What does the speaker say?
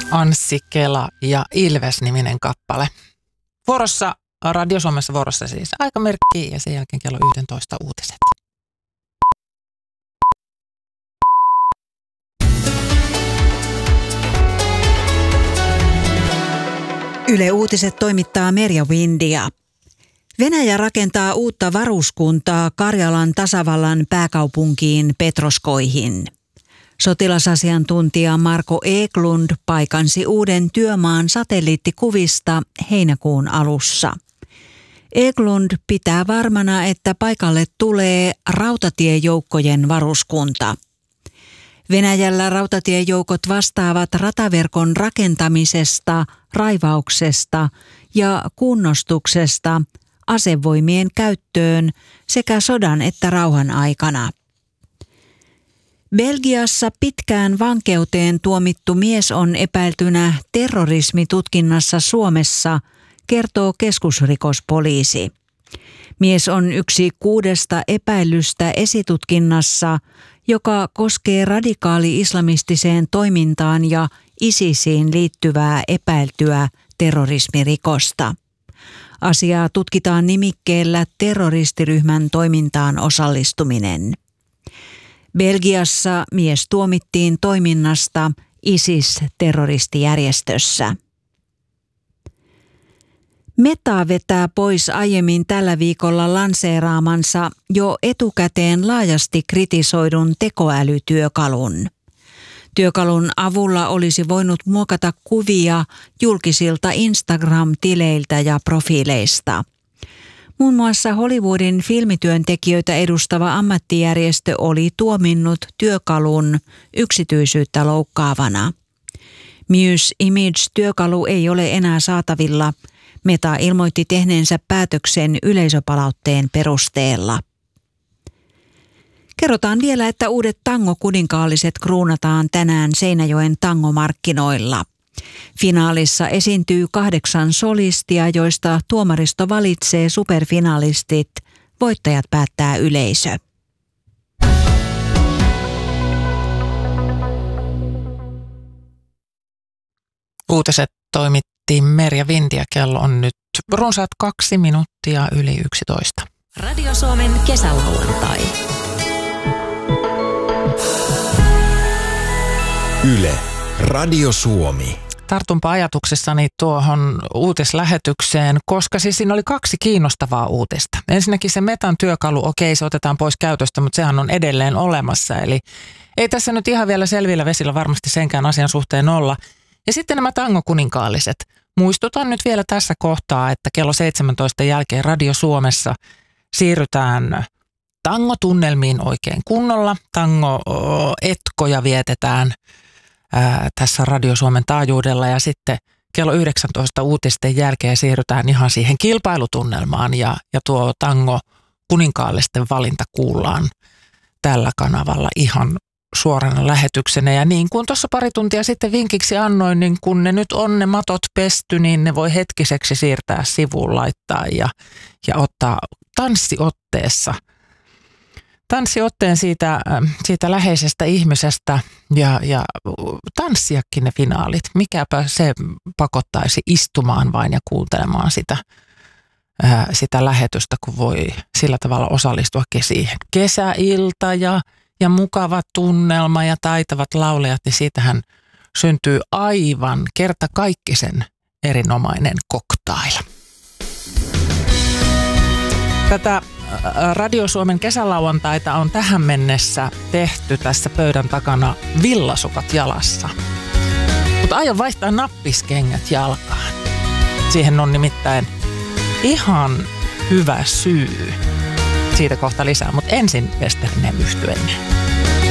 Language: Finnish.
Anssi Kela ja Ilves-niminen kappale. Vuorossa, Radio Suomessa vuorossa siis aikamerkki ja sen jälkeen kello 11 uutiset. Yle Uutiset toimittaa Merja Windia. Venäjä rakentaa uutta varuskuntaa Karjalan tasavallan pääkaupunkiin Petroskoihin. Sotilasasiantuntija Marko Eklund paikansi uuden työmaan satelliittikuvista heinäkuun alussa. Eklund pitää varmana, että paikalle tulee rautatiejoukkojen varuskunta. Venäjällä rautatiejoukot vastaavat rataverkon rakentamisesta, raivauksesta ja kunnostuksesta asevoimien käyttöön sekä sodan että rauhan aikana. Belgiassa pitkään vankeuteen tuomittu mies on epäiltynä terrorismitutkinnassa Suomessa, kertoo keskusrikospoliisi. Mies on yksi 6 epäillystä esitutkinnassa, joka koskee radikaali-islamistiseen toimintaan ja ISISiin liittyvää epäiltyä terrorismirikosta. Asiaa tutkitaan nimikkeellä terroristiryhmän toimintaan osallistuminen. Belgiassa mies tuomittiin toiminnasta ISIS-terroristijärjestössä. Meta vetää pois aiemmin tällä viikolla lanseeraamansa jo etukäteen laajasti kritisoidun tekoälytyökalun. Työkalun avulla olisi voinut muokata kuvia julkisilta Instagram-tileiltä ja profiileista. Muun muassa Hollywoodin filmityöntekijöitä edustava ammattijärjestö oli tuominnut työkalun yksityisyyttä loukkaavana. Muse Image-työkalu ei ole enää saatavilla. Meta ilmoitti tehneensä päätöksen yleisöpalautteen perusteella. Kerrotaan vielä, että uudet tangokuninkaalliset kruunataan tänään Seinäjoen tangomarkkinoilla. Finaalissa esiintyy 8 solistia, joista tuomaristo valitsee superfinalistit. Voittajat päättää yleisö. Uutiset toimitti Merja Windia. Kello on nyt runsaat 2 minuuttia yli 11. Radio Suomen kesälauantai. Yle, Radio Suomi. Tartunpa ajatuksessani tuohon uutislähetykseen, koska siis siinä oli 2 kiinnostavaa uutista. Ensinnäkin se Metan työkalu, okei, se otetaan pois käytöstä, mutta sehän on edelleen olemassa. Eli ei tässä nyt ihan vielä selvillä vesillä varmasti senkään asian suhteen olla. Ja sitten nämä tangokuninkaalliset. Muistutan nyt vielä tässä kohtaa, että kello 17 jälkeen Radio Suomessa siirrytään tangotunnelmiin oikein kunnolla. Tangoetkoja vietetään tässä Radio Suomen taajuudella ja sitten kello 19 uutisten jälkeen siirrytään ihan siihen kilpailutunnelmaan ja tuo tango kuninkaallisten valinta kuullaan tällä kanavalla ihan suorana lähetyksenä. Ja niin kuin tuossa pari tuntia sitten vinkiksi annoin, niin kun ne nyt on ne matot pesty, niin ne voi hetkiseksi siirtää sivuun laittaa ja ottaa tanssiotteen siitä läheisestä ihmisestä ja tanssiakin ne finaalit. Mikäpä se pakottaisi istumaan vain ja kuuntelemaan sitä lähetystä, kun voi sillä tavalla osallistuakin siihen. Kesäilta ja mukava tunnelma ja taitavat laulajat, niin siitähän syntyy aivan kertakaikkisen erinomainen cocktail. Tätä Radio Suomen kesälauantaita on tähän mennessä tehty tässä pöydän takana villasukat jalassa. Mutta aion vaihtaa nappiskengät jalkaan. Siihen on nimittäin ihan hyvä syy. Siitä kohta lisää, mutta ensin Westerinen yhtyeinen.